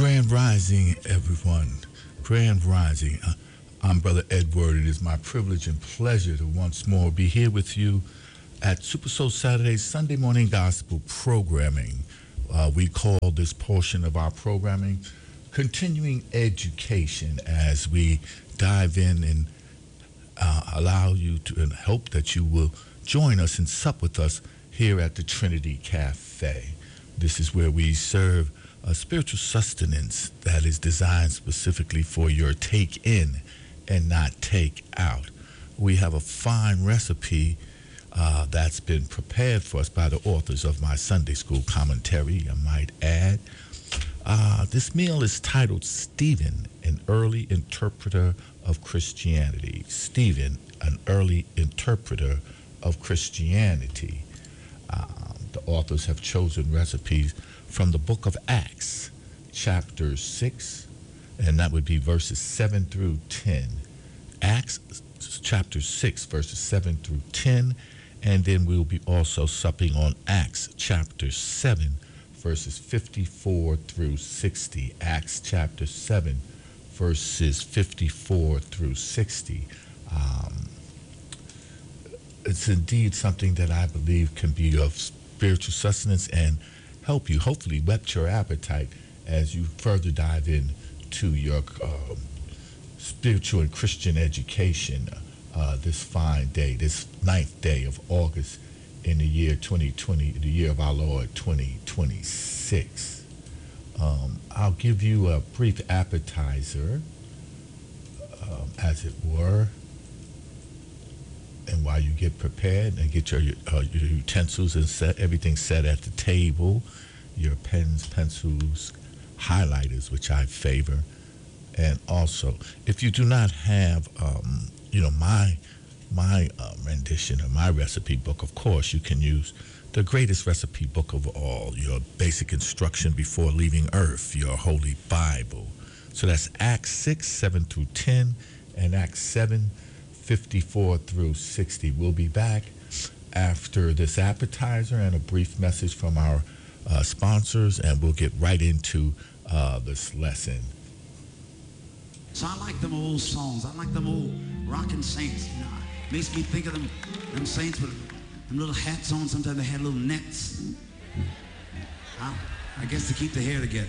Grand Rising, everyone. Grand Rising. I'm Brother Edward. It is my privilege and pleasure to once more be here with you at Super Soul Saturday's Sunday morning gospel programming. We call this portion of our programming Continuing Education, as we dive in and allow you to, and hope that you will join us and sup with us here at the Trinity Cafe. This is where we serve a spiritual sustenance that is designed specifically for your take in and not take out. We have a fine recipe that's been prepared for us by the authors of my Sunday school commentary, I might add. This meal is titled Stephen, an Early Interpreter of Christianity. Stephen, an Early Interpreter of Christianity. The authors have chosen recipes from the book of Acts, chapter 6, and that would be verses 7 through 10. Acts chapter 6, verses 7 through 10, and then we'll be also supping on Acts chapter 7, verses 54 through 60. Acts chapter 7, verses 54 through 60. It's indeed something that I believe can be of spiritual sustenance and help you, hopefully whet your appetite as you further dive into your spiritual and Christian education this fine day, this 9th day of August in the year 2020, the year of our Lord 2026. I'll give you a brief appetizer, as it were, and while you get prepared and get your utensils and set everything set at the table, your pens, pencils, highlighters, which I favor, and also if you do not have, my rendition of my recipe book, of course you can use the greatest recipe book of all, your basic instruction before leaving Earth, your Holy Bible. So that's Acts 6, 7 through 10, and Acts 7, 54 through 60. We'll be back after this appetizer and a brief message from our sponsors, and we'll get right into this lesson. So I like them old songs. I like them old rockin' saints. You know, it makes me think of them saints with them little hats on. Sometimes they had little nets. I guess to keep the hair together.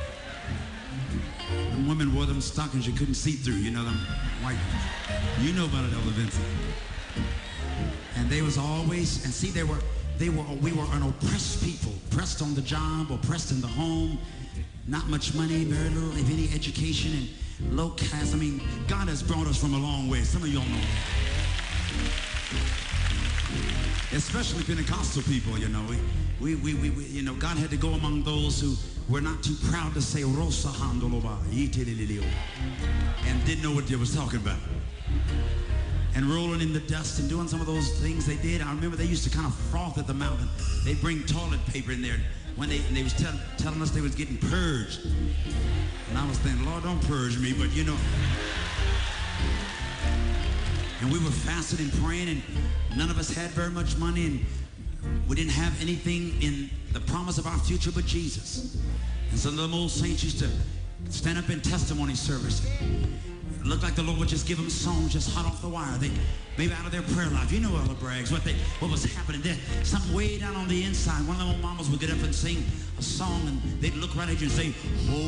And women wore them stockings you couldn't see through, you know, them white ones. You know about it, Elder Vincent. And they was always, and see, we were an oppressed people, pressed on the job, oppressed in the home, not much money, very little, if any, education, and low caste. I mean, God has brought us from a long way. Some of y'all know that. Especially Pentecostal people, you know. We you know, God had to go among those who were not too proud to say Rosa Handoloba, and didn't know what they was talking about. And rolling in the dust and doing some of those things they did. I remember they used to kind of froth at the mouth, and they'd bring toilet paper in there when they was telling us they was getting purged. And I was thinking, Lord, don't purge me, but you know. And we were fasting and praying, and none of us had very much money, and we didn't have anything in the promise of our future but Jesus. And some of them old saints used to stand up in testimony service. It looked like the Lord would just give them songs just hot off the wire. They maybe out of their prayer life. You know, Elder Braggs, what was happening there. Something way down on the inside. One of them old mamas would get up and sing a song, and they'd look right at you and say, "Oh."